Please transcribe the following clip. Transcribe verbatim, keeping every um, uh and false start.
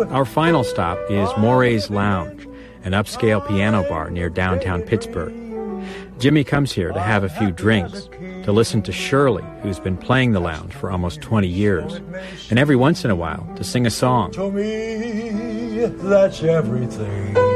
Our final stop is Moray's Lounge, an upscale piano bar near downtown Pittsburgh. Jimmy comes here to have a few drinks, to listen to Shirley, who's been playing the lounge for almost twenty years, and every once in a while to sing a song. To me, that's everything.